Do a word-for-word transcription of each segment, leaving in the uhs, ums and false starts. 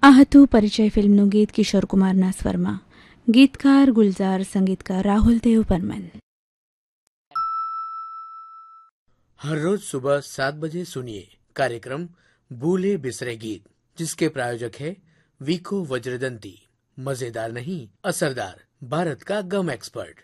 આ હતું પરિચય ફિલ્મનું ગીત કિશોર કુમારના સ્વરમાં. ગીતકાર ગુલजार, संगीतकार राहुल देव बर्मन. हर रोज सुबह सात बजे सुनिए कार्यक्रम भूले बिसरे गीत, जिसके प्रायोजक है वीको वज्रदंती. मजेदार नहीं, असरदार, भारत का गम एक्सपर्ट.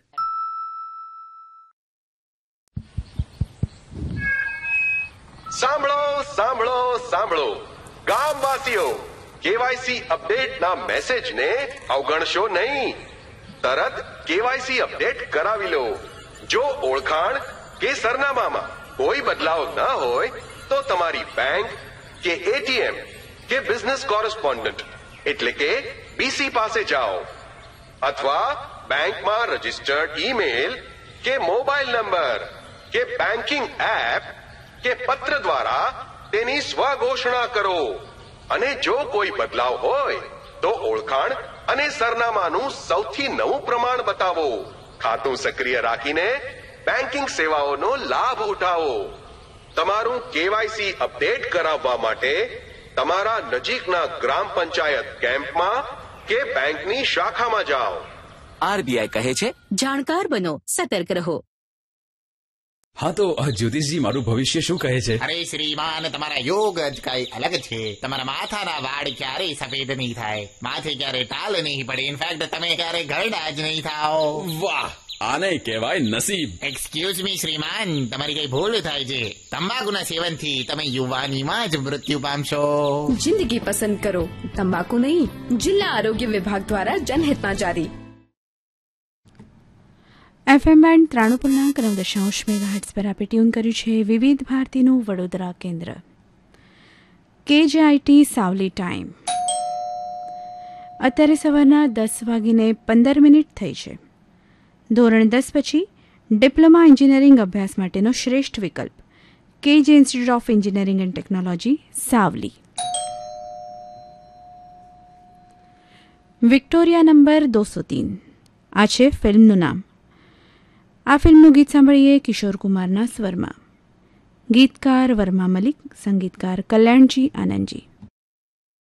સાંભળો સાંભળો સાંભળો ગામવાસીઓ, કેવાયસી અપડેટ ના મેસેજ ને અવગણશો નહીં. તરત કેવાયસી અપડેટ કરાવી લો. જો ઓળખાણ કે સરનામામાં કોઈ બદલાવ ન હોય તો તમારી બેંક કે એટીએમ કે બિઝનેસ કોરસ્પોન્ડન્ટ એટલે કે બીસી પાસે જાઓ, અથવા બેંકમાં રજીસ્ટર્ડ ઈમેલ કે મોબાઈલ નંબર કે બેન્કિંગ એપ કે પત્ર દ્વારા તેની સ્વઘોષણા કરો. અને જો કોઈ બદલાવ હોય તો ઓળખાણ અને સરનામાનું સૌથી નવું પ્રમાણ બતાવો. ખાતું સક્રિય રાખીને બેન્કિંગ સેવાઓનો લાભ ઉઠાવો. તમારું કેવાયસી અપડેટ કરાવવા માટે તમારા નજીકના ગ્રામ પંચાયત કેમ્પમાં કે બેંકની શાખામાં જાઓ. આરબીઆઈ કહે છે, જાણકાર બનો, સતર્ક રહો. હા, તો જ્યોતિષજી, મારું ભવિષ્ય શું કહે છે? અરે શ્રીમાન, તમારા યોગ જ કઈ અલગ છે. તમારા માથાના વાળ ક્યારેય સફેદ નહીં થાય, માથે ક્યારે ટાલ નહીં પડે, ઇનફેક્ટ તમે ક્યારે ગરડા જ નહીં થાઓ. વાહ, આને કહેવાય નસીબ. એક્સક્યુઝ મી શ્રીમાન, તમારી કઈ ભૂલ થાય છે. તંબાકુના સેવનથી તમે યુવાનીમાં જ મૃત્યુ પામશો. જિંદગી પસંદ કરો, તંબાકુ નહીં. જિલ્લા આરોગ્ય વિભાગ દ્વારા જનહિતમાં જારી. એફએમ બેન્ડ ત્રાણું પૂર્ણાંક નવ દશાંશ મેગાહર્ટ્ઝ પર આપે ટ્યુન કર્યું છે વિવિધ ભારતીનું વડોદરા કેન્દ્ર. કેજેઆઈટી સાવલી ટાઈમ અત્યારે સવારના દસ વાગીને પંદર મિનિટ થઈ છે. ધોરણ દસ પછી ડિપ્લોમા એન્જિનિયરિંગ અભ્યાસ માટેનો શ્રેષ્ઠ વિકલ્પ કેજે institute of engineering and technology Savli. Victoria number દોસો તીન આ છે ફિલ્મનું નામ. આ ફિલ્મનું ગીત સાંભળીએ કિશોર કુમારના સ્વરમાં. ગીતકાર વર્મા મલિક, સંગીતકાર કલ્યાણજી આનંદજી.